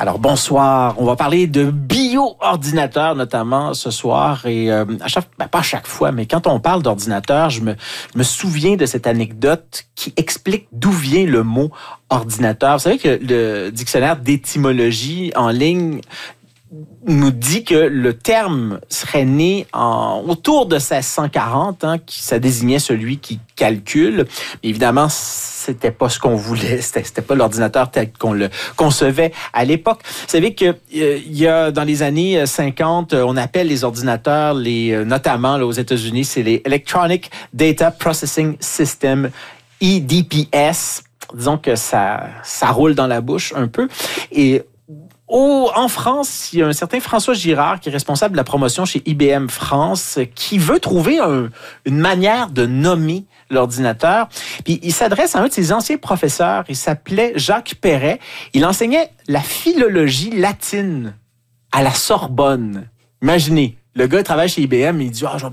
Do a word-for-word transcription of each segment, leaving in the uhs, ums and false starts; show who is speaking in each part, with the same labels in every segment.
Speaker 1: Alors bonsoir, on va parler de bio-ordinateur notamment ce soir et euh, à chaque, ben, pas à chaque fois, mais quand on parle d'ordinateur, je me, je me souviens de cette anecdote qui explique d'où vient le mot ordinateur. Vous savez que le dictionnaire d'étymologie en ligne nous dit que le terme serait né en, autour de seize cent quarante, hein, qui, ça désignait celui qui calcule. Mais évidemment, c'était pas ce qu'on voulait, c'était, c'était pas l'ordinateur tel qu'on le concevait à l'époque. Vous savez que euh, il y a dans les années cinquante, on appelle les ordinateurs, les notamment là, aux États-Unis, c'est les Electronic Data Processing System, E D P S. Disons que ça, ça roule dans la bouche un peu. Et Au, en France, il y a un certain François Girard qui est responsable de la promotion chez I B M France qui veut trouver un, une manière de nommer l'ordinateur. Puis il s'adresse à un de ses anciens professeurs. Il s'appelait Jacques Perret. Il enseignait la philologie latine à la Sorbonne. Imaginez. Le gars travaille chez I B M, il dit ah, « je vais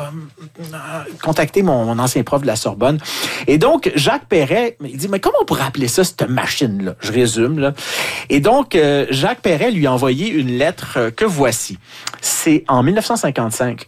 Speaker 1: contacter mon, mon ancien prof de la Sorbonne. » Et donc, Jacques Perret, il dit « Mais comment on pourrait appeler ça, cette machine-là? » Je résume, là. Et donc, euh, Jacques Perret lui a envoyé une lettre euh, que voici. C'est en dix-neuf cent cinquante-cinq.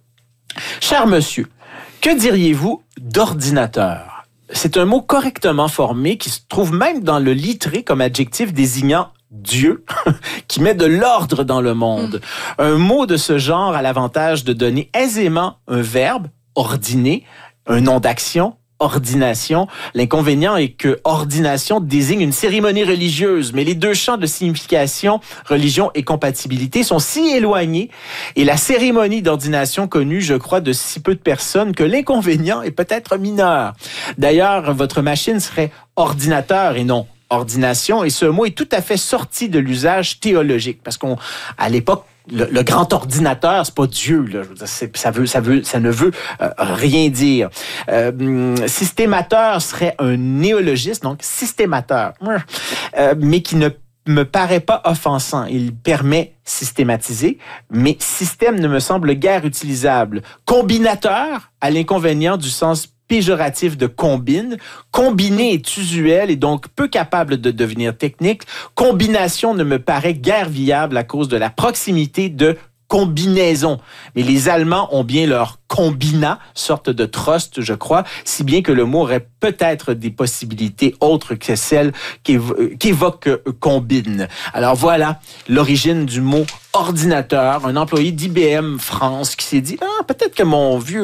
Speaker 1: « Cher monsieur, que diriez-vous d'ordinateur? C'est un mot correctement formé qui se trouve même dans le littré comme adjectif désignant Dieu, qui met de l'ordre dans le monde. Mmh. Un mot de ce genre a l'avantage de donner aisément un verbe, ordiner, un nom d'action, ordination. L'inconvénient est que ordination désigne une cérémonie religieuse, mais les deux champs de signification, religion et compatibilité, sont si éloignés et la cérémonie d'ordination connue, je crois, de si peu de personnes que l'inconvénient est peut-être mineur. D'ailleurs, votre machine serait ordinateur et non ordination, et ce mot est tout à fait sorti de l'usage théologique, parce qu'on, à l'époque, le, le grand ordinateur, c'est pas Dieu, là. Je veux dire, c'est, ça veut, ça veut, ça ne veut euh, rien dire. Euh, systémateur serait un néologisme, donc systémateur, euh, mais qui ne me paraît pas offensant. Il permet systématiser, mais système ne me semble guère utilisable. Combinateur a l'inconvénient du sens péjoratif de combine. Combiner est usuel et donc peu capable de devenir technique. Combination ne me paraît guère viable à cause de la proximité de combinaison. Mais les Allemands ont bien leur combina, sorte de trust, je crois, si bien que le mot aurait peut-être des possibilités autres que celles qu'évo- qu'évoque combine. Alors voilà l'origine du mot ordinateur, un employé d'I B M France qui s'est dit « Ah, peut-être que mon vieux